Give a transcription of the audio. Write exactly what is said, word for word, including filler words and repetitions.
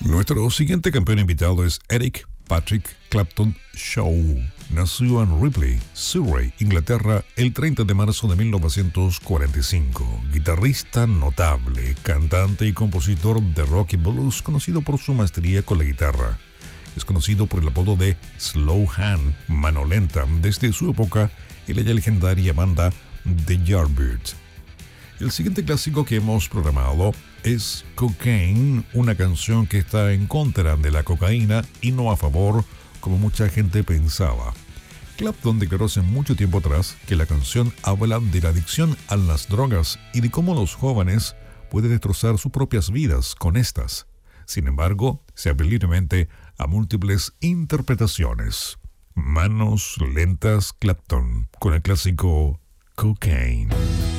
Nuestro siguiente campeón invitado es Eric Patrick Clapton Shaw. Nació en Ripley, Surrey, Inglaterra, el treinta de marzo de mil novecientos cuarenta y cinco. Guitarrista notable, cantante y compositor de rock y blues, conocido por su maestría con la guitarra. Es conocido por el apodo de Slow Hand, mano lenta, desde su época en la ya legendaria banda The Yardbirds. El siguiente clásico que hemos programado es Cocaine, una canción que está en contra de la cocaína y no a favor, como mucha gente pensaba. Clapton declaró hace mucho tiempo atrás que la canción habla de la adicción a las drogas y de cómo los jóvenes pueden destrozar sus propias vidas con estas. Sin embargo, se abre libremente a múltiples interpretaciones. Manos lentas, Clapton, con el clásico Cocaine.